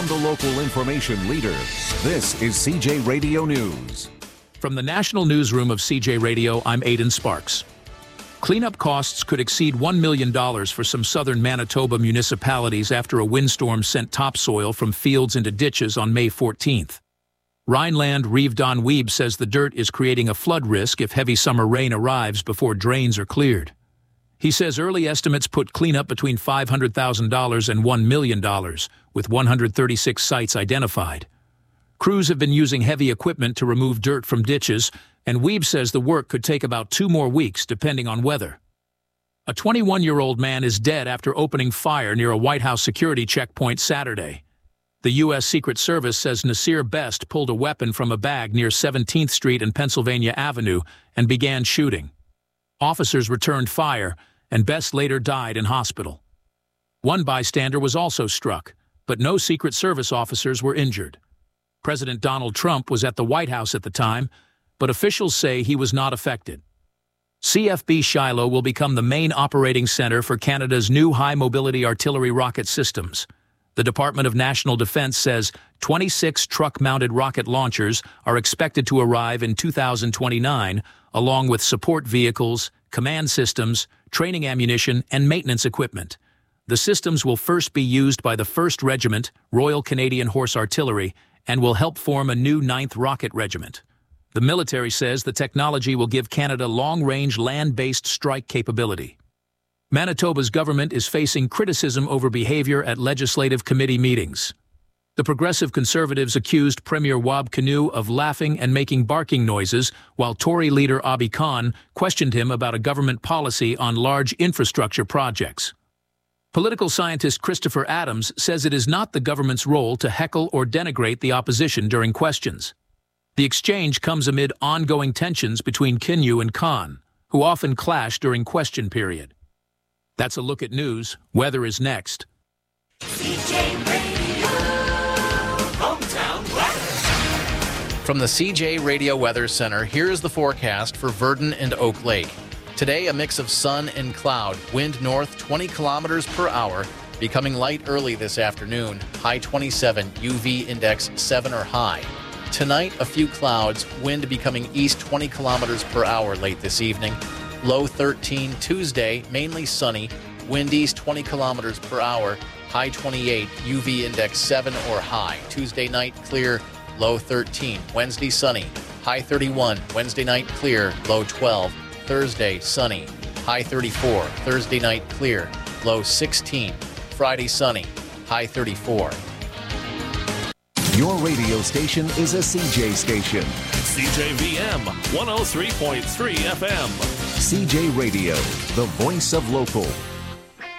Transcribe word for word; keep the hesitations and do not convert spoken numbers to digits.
From the local information leader, this is C J Radio News. From the national newsroom of C J Radio, I'm Aidan Sparks. Cleanup costs could exceed one million dollars for some southern Manitoba municipalities after a windstorm sent topsoil from fields into ditches on May fourteenth. Rhineland Reeve Don Weeb says the dirt is creating a flood risk if heavy summer rain arrives before drains are cleared. He says early estimates put cleanup between five hundred thousand dollars and one million dollars, with one hundred thirty-six sites identified. Crews have been using heavy equipment to remove dirt from ditches, and Weeb says the work could take about two more weeks depending on weather. A twenty-one-year-old man is dead after opening fire near a White House security checkpoint Saturday. The U S Secret Service says Nasir Best pulled a weapon from a bag near seventeenth Street and Pennsylvania Avenue and began shooting. Officers returned fire, and Best later died in hospital. One bystander was also struck, but no Secret Service officers were injured. President Donald Trump was at the White House at the time, but officials say he was not affected. C F B Shiloh will become the main operating center for Canada's new high-mobility artillery rocket systems. The Department of National Defense says twenty-six truck-mounted rocket launchers are expected to arrive in two thousand twenty-nine, along with support vehicles, command systems, training ammunition, and maintenance equipment. The systems will first be used by the first Regiment, Royal Canadian Horse Artillery, and will help form a new ninth Rocket Regiment. The military says the technology will give Canada long-range land-based strike capability. Manitoba's government is facing criticism over behavior at legislative committee meetings. The Progressive Conservatives accused Premier Wab Kinew of laughing and making barking noises, while Tory leader Abi Khan questioned him about a government policy on large infrastructure projects. Political scientist Christopher Adams says it is not the government's role to heckle or denigrate the opposition during questions. The exchange comes amid ongoing tensions between Kinew and Khan, who often clash during question period. That's a look at news. Weather is next. C J Radio, hometown weather. From the C J Radio Weather Center, here is the forecast for Virden and Oak Lake. Today, a mix of sun and cloud. Wind north twenty kilometers per hour, becoming light early this afternoon. High twenty-seven, U V index seven or high. Tonight, a few clouds. Wind becoming east twenty kilometers per hour late this evening. Low thirteen. Tuesday, mainly sunny. Wind east twenty kilometers per hour. High twenty-eight, U V index seven or high. Tuesday night, clear. Low thirteen. Wednesday, sunny. High thirty-one. Wednesday night, clear. Low twelve. Thursday, sunny. High thirty-four. Thursday night, clear. Low sixteen. Friday, sunny. High thirty-four. Your radio station is a C J station. C J V M one oh three point three F M. C J Radio, the voice of local.